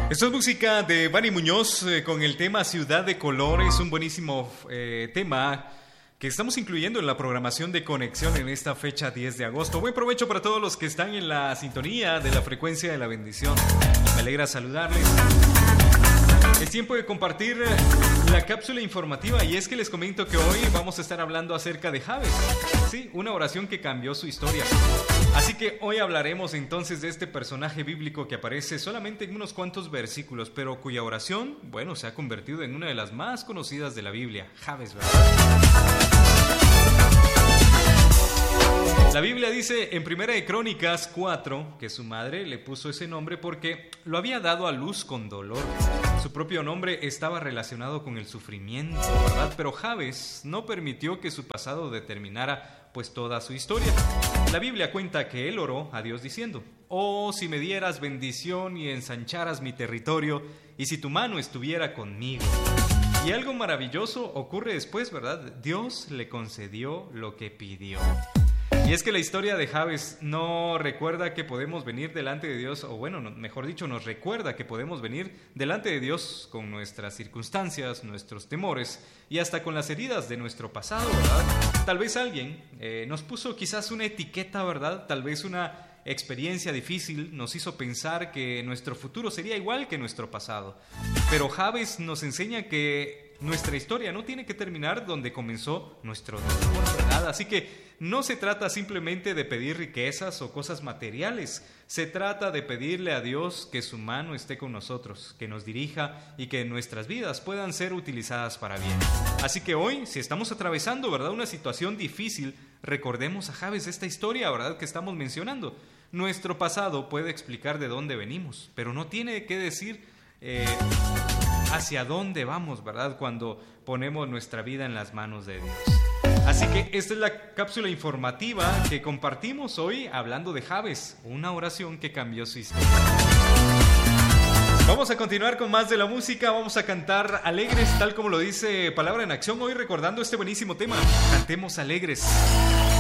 Esto es música de Bani Muñoz con el tema Ciudad de Colores, un buenísimo tema que estamos incluyendo en la programación de Conexión en esta fecha 10 de agosto. Buen provecho para todos los que están en la sintonía de la frecuencia de la bendición. Me alegra saludarles. Es tiempo de compartir la cápsula informativa y es que les comento que hoy vamos a estar hablando acerca de Jabes. Sí, una oración que cambió su historia. Así que hoy hablaremos entonces de este personaje bíblico que aparece solamente en unos cuantos versículos, pero cuya oración, bueno, se ha convertido en una de las más conocidas de la Biblia. Jabes, ¿verdad? La Biblia dice en 1 de Crónicas 4 que su madre le puso ese nombre porque lo había dado a luz con dolor. Su propio nombre estaba relacionado con el sufrimiento, ¿verdad? Pero Jabes no permitió que su pasado determinara pues toda su historia. La Biblia cuenta que él oró a Dios diciendo: «Oh, si me dieras bendición y ensancharas mi territorio, y si tu mano estuviera conmigo». Y algo maravilloso ocurre después, ¿verdad? Dios le concedió lo que pidió. Y es que la historia de Jabes no recuerda que podemos venir delante de Dios, o bueno, mejor dicho, nos recuerda que podemos venir delante de Dios con nuestras circunstancias, nuestros temores y hasta con las heridas de nuestro pasado, ¿verdad? Tal vez alguien nos puso quizás una etiqueta, ¿verdad? Tal vez una experiencia difícil nos hizo pensar que nuestro futuro sería igual que nuestro pasado. Pero Jabes nos enseña que nuestra historia no tiene que terminar donde comenzó nuestro dolor, ¿verdad? Así que no se trata simplemente de pedir riquezas o cosas materiales. Se trata de pedirle a Dios que su mano esté con nosotros, que nos dirija y que nuestras vidas puedan ser utilizadas para bien. Así que hoy, si estamos atravesando, ¿verdad?, una situación difícil, recordemos a Jabes esta historia, ¿verdad?, que estamos mencionando. Nuestro pasado puede explicar de dónde venimos, pero no tiene que decir hacia dónde vamos, ¿verdad?, cuando ponemos nuestra vida en las manos de Dios. Así que esta es la cápsula informativa que compartimos hoy hablando de Jabes, una oración que cambió su historia. Vamos a continuar con más de la música, vamos a cantar alegres, tal como lo dice Palabra en Acción, hoy recordando este buenísimo tema. Cantemos alegres.